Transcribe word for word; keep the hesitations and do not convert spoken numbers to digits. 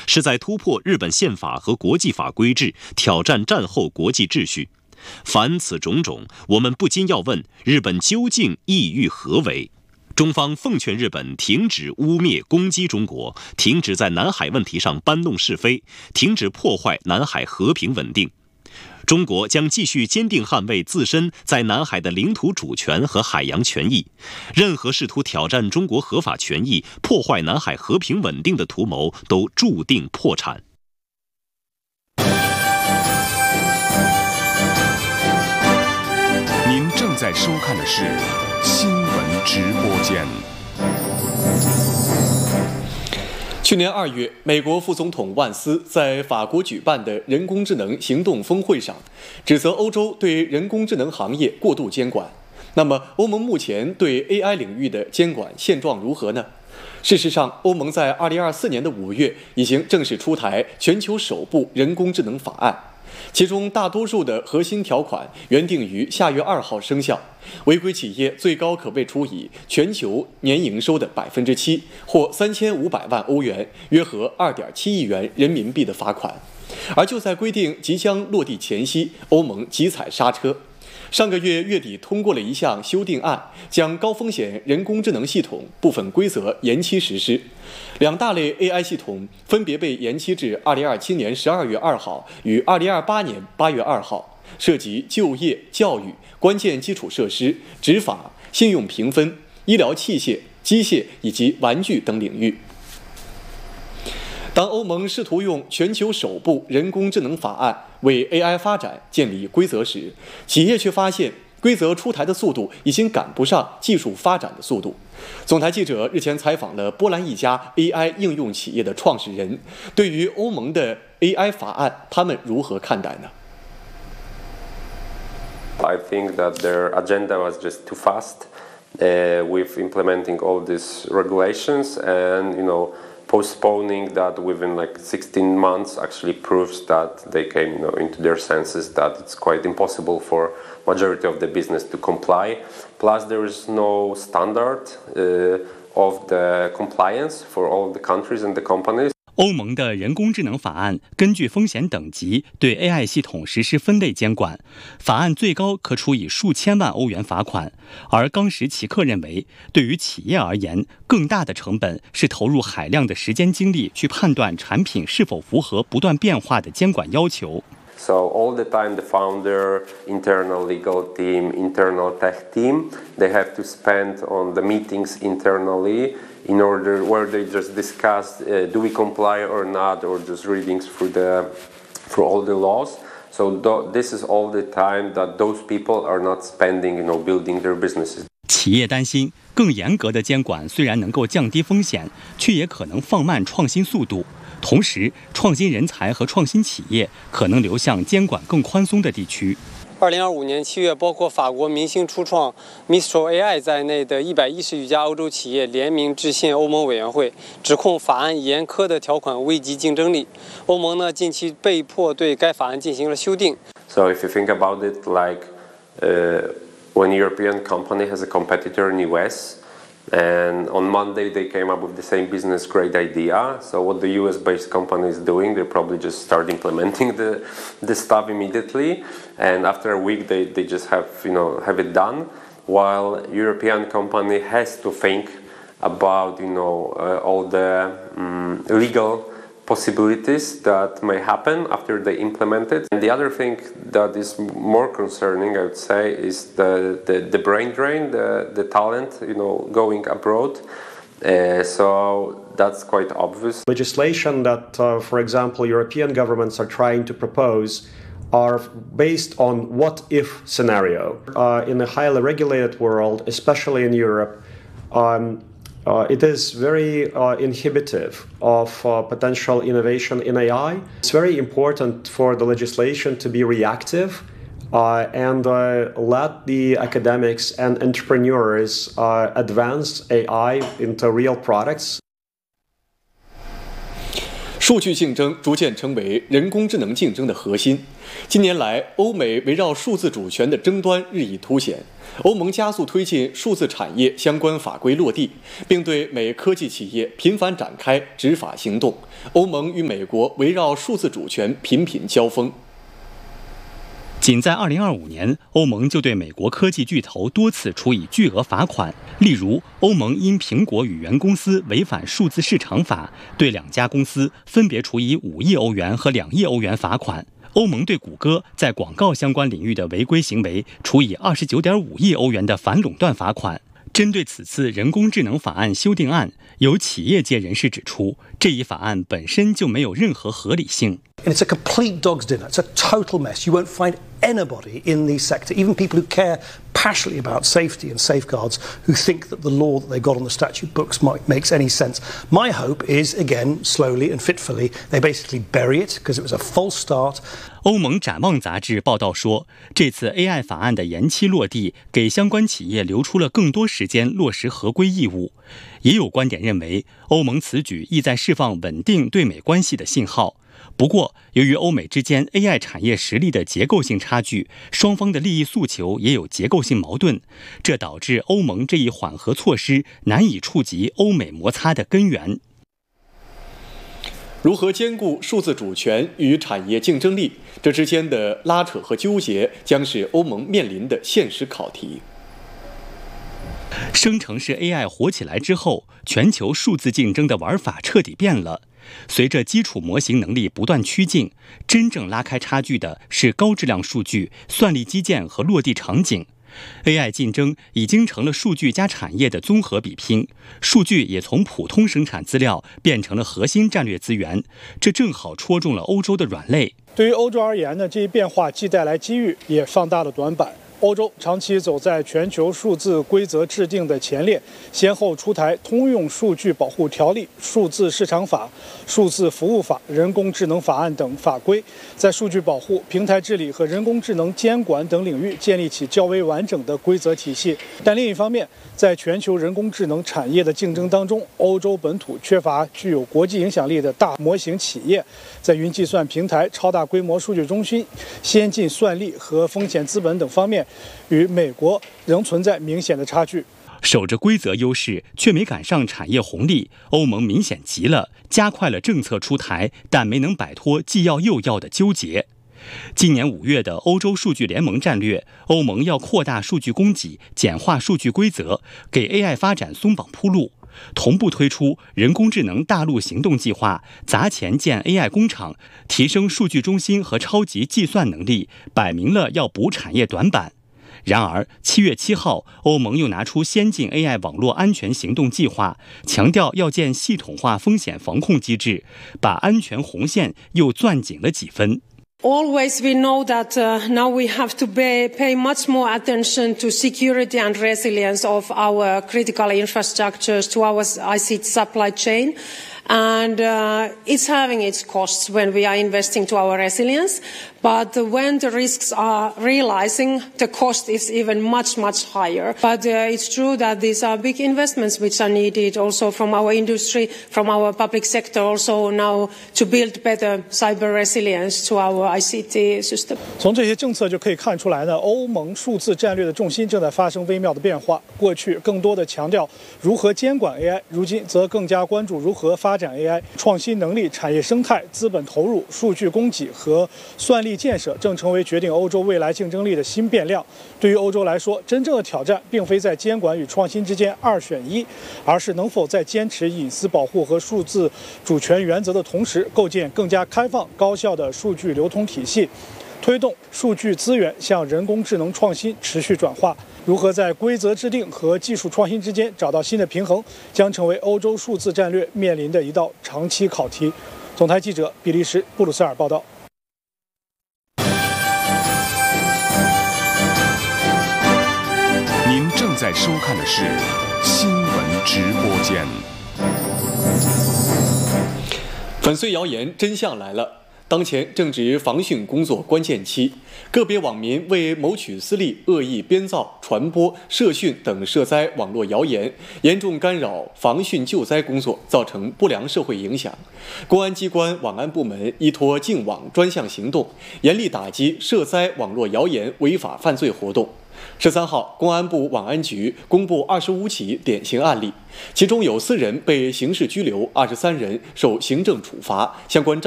是在突破日本宪法和国际法规制，挑战战后国际秩序。凡此种种，我们不禁要问：日本究竟意欲何为？中方奉劝日本停止污蔑攻击中国，停止在南海问题上搬弄是非，停止破坏南海和平稳定。中国将继续坚定捍卫自身在南海的领土主权和海洋权益，任何试图挑战中国合法权益、破坏南海和平稳定的图谋都注定破产。 您正在收看的是新闻直播间。 去年二月，美国副总统万斯在法国举办的人工智能行动峰会上，指责欧洲对人工智能行业过度监管。那么，欧盟目前对 A I 领域的监管现状如何呢？事实上，欧盟在二零二四年的五月已经正式出台全球首部人工智能法案。其中大多数的核心条款原定于下月二号生效，违规企业最高可被处以全球年营收的百分之七，或三千五百万欧元，约合二点七亿元人民币的罚款。而就在规定即将落地前夕，欧盟急踩刹车。上个月月底通过了一项修订案，将高风险人工智能系统部分规则延期实施。两大类 A I 系统分别被延期至二零二七年十二月二号与二零二八年八月二号，涉及就业、教育、关键基础设施、执法、信用评分、医疗器械、机械以及玩具等领域。当欧盟试图用全球首部人工智能法案为 A I 发展建立规则时，企业却发现规则出台的速度已经赶不上技术发展的速度。总台记者日前采访了波兰一家 A I 应用企业的创始人，对于欧盟的 A I 法案，他们如何看待呢？ I think that their agenda was just too fast uh, with implementing all these regulations, and you know, postponing that within like sixteen months actually proves that they came you know, into their senses that it's quite impossible for majority of the business to comply. Plus there is no standard uh, of the compliance for all the countries and the companies. 欧盟的人工智能法案根据风险等级对 A I 系统实施分类监管，法案最高可处以数千万欧元罚款。而冈什奇克认为，对于企业而言，更大的成本是投入海量的时间精力去判断产品是否符合不断变化的监管要求。 So all the time the founder, internal legal team, internal tech team, they have to spend on the meetings internally in order where they just discuss uh, do we comply or not, or just reading through the through all the laws. So th this is all the time that those people are not spending, you know, building their businesses. 企业担心，更严格的监管虽然能够降低风险，却也可能放慢创新速度。同时，创新人才和创新企业可能流向监管更宽松的地区。 二零二五年七月，包括法国明星初创 Mistral A I 在内的一百一十余家欧洲企业联名致信欧盟委员会，指控法案严苛的条款危及竞争力。欧盟呢，近期被迫对该法案进行了修订。 So if you think about it, like uh, when European company has a competitor in U S.And on Monday they came up with the same business great idea. So what the U S-based company is doing, they probably just start implementing the the stuff immediately. And after a week they, they just have you know have it done. While European company has to think about you know uh, all the um, legal possibilities that may happen after they implement it. And the other thing that is more concerning, I would say, is the, the, the brain drain, the, the talent, you know, going abroad. Uh, so that's quite obvious. Legislation that, uh, for example, European governments are trying to propose are based on what-if scenario. Uh, in a highly regulated world, especially in Europe, um, Uh, it is very uh, inhibitive of uh, potential innovation in A I. It's very important for the legislation to be reactive uh, and uh, let the academics and entrepreneurs uh, advance A I into real products. 数据竞争逐渐成为人工智能竞争的核心。近年来，欧美围绕数字主权的争端日益凸显。欧盟加速推进数字产业相关法规落地，并对美科技企业频繁展开执法行动。欧盟与美国围绕数字主权频频交锋。 仅在二零二五年，欧盟就对美国科技巨头多次处以巨额罚款。例如，欧盟因苹果与原公司违反数字市场法，对两家公司分别处以五亿欧元和两亿欧元罚款。欧盟对谷歌在广告相关领域的违规行为处以二十九点五亿欧元的反垄断罚款。针对此次人工智能法案修订案，有企业界人士指出，这一法案本身就没有任何合理性。 And it's a complete dog's dinner. It's a total mess. You won't find anybody in the sector, even people who care passionately about safety and safeguards, who think that the law that they got on the statute books might, makes any sense. My hope is, again, slowly and fitfully, they basically bury it because it was a false start. 欧盟展望杂志报道说，这次 A I 法案的延期落地，给相关企业留出了更多时间落实合规义务。也有观点认为，欧盟此举意在释放稳定对美关系的信号。不过，由于欧美之间 A I 产业实力的结构性差距，双方的利益诉求也有结构性矛盾，这导致欧盟这一缓和措施难以触及欧美摩擦的根源。 如何兼顾数字主权与产业竞争力，这之间的拉扯和纠结将是欧盟面临的现实考题。 生成式 A I 火起来之后，全球数字竞争的玩法彻底变了。随着基础模型能力不断趋近，真正拉开差距的是高质量数据、算力基建和落地场景。A I 竞争已经成了数据加产业的综合比拼，数据也从普通生产资料变成了核心战略资源，这正好戳中了欧洲的软肋。 对于欧洲而言呢，这一变化既带来机遇，也放大了短板。欧洲长期走在全球数字规则制定的前列，先后出台通用数据保护条例、数字市场法、数字服务法、人工智能法案等法规，在数据保护、平台治理和人工智能监管等领域建立起较为完整的规则体系。但另一方面，在全球人工智能产业的竞争当中，欧洲本土缺乏具有国际影响力的大模型企业，在云计算平台、超大规模数据中心、先进算力和风险资本等方面，与美国仍存在明显的差距。 守着规则优势却没赶上产业红利，欧盟明显急了，加快了政策出台，但没能摆脱既要又要的纠结。今年五月的欧洲数据联盟战略，欧盟要扩大数据供给，简化数据规则，给 A I 发展松绑铺路。同步推出人工智能大陆行动计划，砸钱建 A I 工厂，提升数据中心和超级计算能力，摆明了要补产业短板。然而，七月七号，欧盟又拿出先进 A I 网络安全行动计划，强调要建系统化风险防控机制，把安全红线又攥紧了几分。 Always we know that uh, now we have to pay, pay much more attention to security and resilience of our critical infrastructures, to our I C T supply chain. And uh, it's having its costs when we are investing to our resilience. But when the risks are realizing, the cost is even much, much higher. But uh, it's true that these are big investments which are needed also from our industry, from our public sector also now to build better cyber resilience to our I C T system. 从这些政策就可以看出来呢，欧盟数字战略的重心正在发生微妙的变化。过去更多的强调如何监管 A I， 如今则更加关注如何发展 A I。创新能力、产业生态、资本投入、数据供给和算力建设正成为决定欧洲未来竞争力的新变量。对于欧洲来说，真正的挑战并非在监管与创新之间二选一，而是能否在坚持隐私保护和数字主权原则的同时，构建更加开放、高效的数据流通体系，推动数据资源向人工智能创新持续转化。如何在规则制定和技术创新之间找到新的平衡，将成为欧洲数字战略面临的一道长期考题。总台记者比利时布鲁塞尔报道。 您正在收看的是新闻直播间。 粉碎谣言，真相来了。 当前正值防汛工作关键期，个别网民为谋取私利，恶意编造、传播涉汛等涉灾网络谣言，严重干扰防汛救灾工作，造成不良社会影响。公安机关网安部门依托净网专项行动，严厉打击涉灾网络谣言违法犯罪活动。十三号，公安部网安局公布二十五起典型案例，其中有四人被刑事拘留，二十三人受行政处罚，相关账